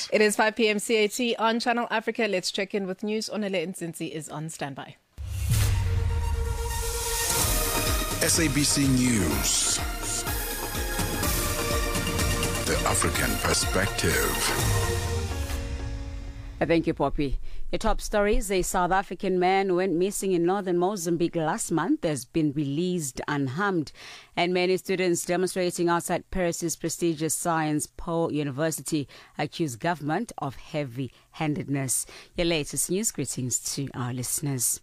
It is 5 p.m. CAT on Channel Africa. Let's check in with news. Onele Nzinzi is on standby. SABC News. The African Perspective. Thank you, Poppy. Your top stories: a South African man who went missing in northern Mozambique last month has been released unharmed, and many students demonstrating outside Paris's prestigious Sciences Po University accuse government of heavy-handedness. Your latest news. Greetings to our listeners.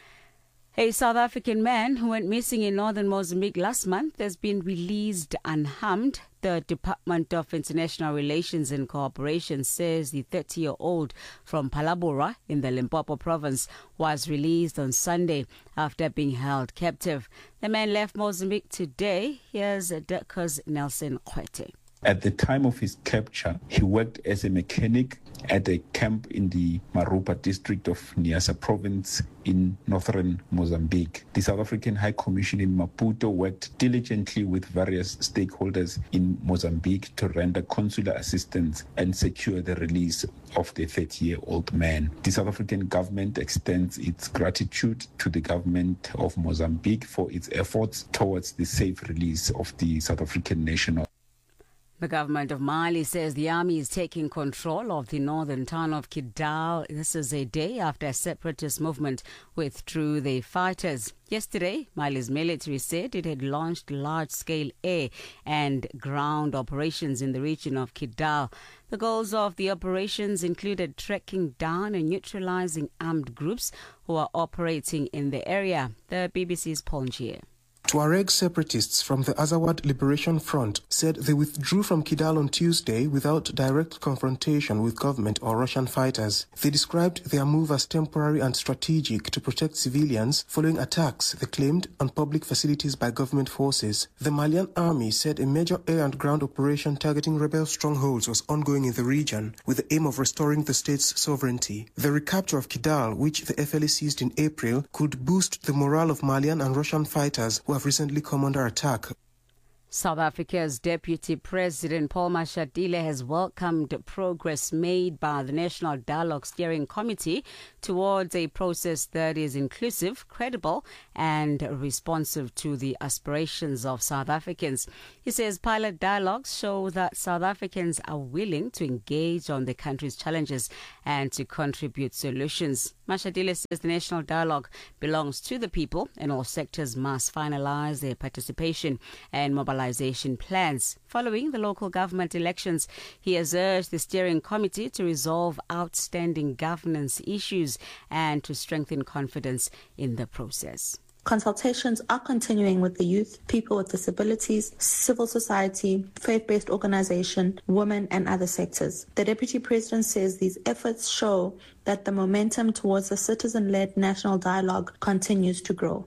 A South African man who went missing in northern Mozambique last month has been released unharmed. The Department of International Relations and Cooperation says the 30-year-old from Palabora in the Limpopo province was released on Sunday after being held captive. The man left Mozambique today. Here's Dirk's Nelson Kwete. At the time of his capture, he worked as a mechanic at a camp in the Marupa district of Niassa province in northern Mozambique. The South African High Commission in Maputo worked diligently with various stakeholders in Mozambique to render consular assistance and secure the release of the 30-year-old man. The South African government extends its gratitude to the government of Mozambique for its efforts towards the safe release of the South African national. The government of Mali says the army is taking control of the northern town of Kidal. This is a day after a separatist movement withdrew their fighters. Yesterday, Mali's military said it had launched large-scale air and ground operations in the region of Kidal. The goals of the operations included tracking down and neutralizing armed groups who are operating in the area. The BBC's Paul Ngier. Tuareg separatists from the Azawad Liberation Front said they withdrew from Kidal on Tuesday without direct confrontation with government or Russian fighters. They described their move as temporary and strategic to protect civilians following attacks, they claimed, on public facilities by government forces. The Malian army said a major air and ground operation targeting rebel strongholds was ongoing in the region with the aim of restoring the state's sovereignty. The recapture of Kidal, which the FLA seized in April, could boost the morale of Malian and Russian fighters who have recently come under attack. South Africa's Deputy President Paul Mashatile has welcomed progress made by the National Dialogue Steering Committee towards a process that is inclusive, credible and responsive to the aspirations of South Africans. He says pilot dialogues show that South Africans are willing to engage on the country's challenges and to contribute solutions. Mashatile says the National Dialogue belongs to the people and all sectors must finalize their participation and mobilization plans. Following the local government elections, he has urged the steering committee to resolve outstanding governance issues and to strengthen confidence in the process. Consultations are continuing with the youth, people with disabilities, civil society, faith-based organization, women and other sectors. The Deputy President says these efforts show that the momentum towards a citizen-led national dialogue continues to grow.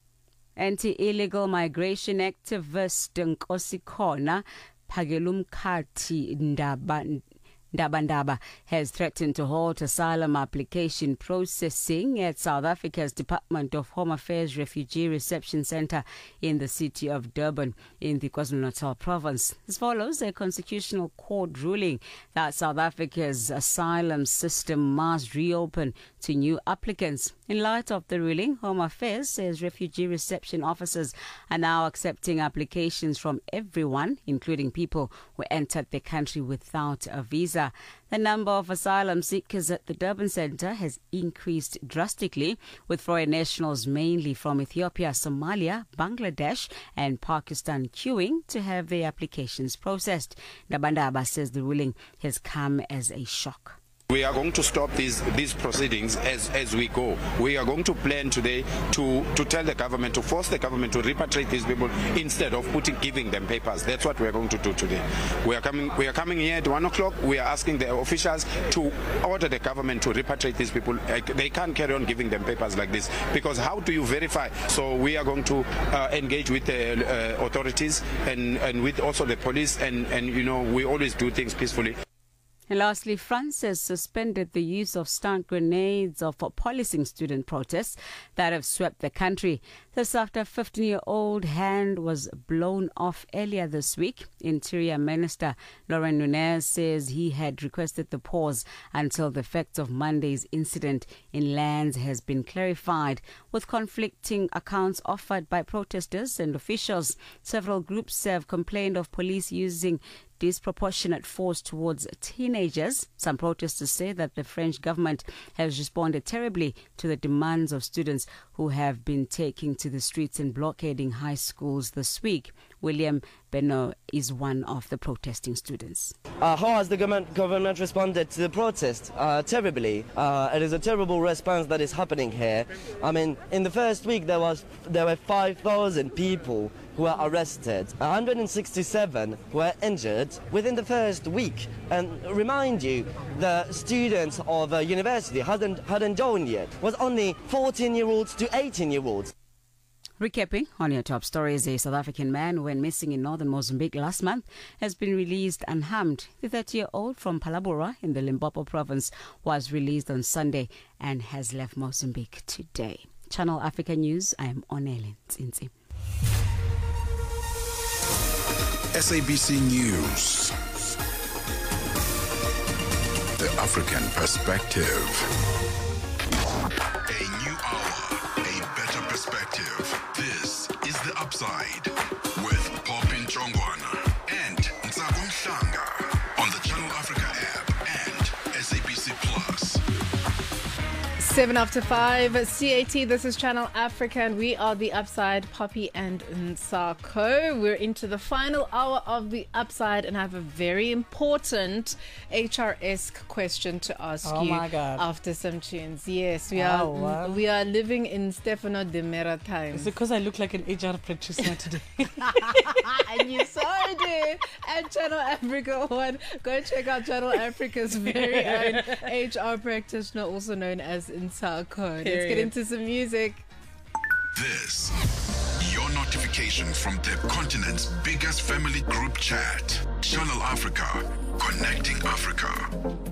Anti-illegal migration activist Nkosi Khona Phakelumkhathi Ndabandaba has threatened to halt asylum application processing at South Africa's Department of Home Affairs Refugee Reception Centre in the city of Durban in the KwaZulu-Natal province. This follows a constitutional court ruling that South Africa's asylum system must reopen to new applicants. In light of the ruling, Home Affairs says refugee reception officers are now accepting applications from everyone, including people who entered the country without a visa. The number of asylum seekers at the Durban Centre has increased drastically, with foreign nationals mainly from Ethiopia, Somalia, Bangladesh and Pakistan queuing to have their applications processed. Ndabandaba says the ruling has come as a shock. We are going to stop these proceedings as we go. We are going to plan today to tell the government, to force the government to repatriate these people instead of giving them papers. That's what we are going to do today. We are coming here at 1 o'clock. We are asking the officials to order the government to repatriate these people. They can't carry on giving them papers like this, because how do you verify? So we are going to engage with the authorities and with also the police, and you know, we always do things peacefully. And lastly, France has suspended the use of stun grenades for policing student protests that have swept the country. This after a 15-year-old hand was blown off earlier this week. Interior Minister Lauren Nunez says he had requested the pause until the effects of Monday's incident in Lands has been clarified. With conflicting accounts offered by protesters and officials, several groups have complained of police using disproportionate force towards teenagers. Some protesters say that the French government has responded terribly to the demands of students who have been taking to the streets and blockading high schools this week. William Beno is one of the protesting students. How has the government responded to the protest? Terribly. It is a terrible response that is happening here. I mean, in the first week there were 5,000 people who were arrested, 167 were injured within the first week. And remind you, the students of a university hadn't joined yet. It was only 14-year-olds to 18-year-olds. Recapping on your top stories, a South African man who went missing in northern Mozambique last month has been released unharmed. The 30-year-old from Palabora in the Limpopo province was released on Sunday and has left Mozambique today. Channel Africa News, I am Onele Ntsintsi. SABC News. The African Perspective. A new hour, a better perspective. This is The Upside with Popin Chongwana and Ntsako Mhlanga on the Channel Africa app and SABC Plus. 5:07 CAT. This is Channel Africa, and we are The Upside, Poppy and Ntsako. We're into the final hour of The Upside, and I have a very important HR-esque question to ask you. My God. After some tunes. Yes, we are living in Stefano De Mera times. Is it because I look like an HR practitioner today? And you saw it at Channel Africa 1. Go check out Channel Africa's very own HR practitioner, also known as Ntsako. Let's get into some music. This, your notification from the continent's biggest family group chat. Channel Africa, connecting Africa.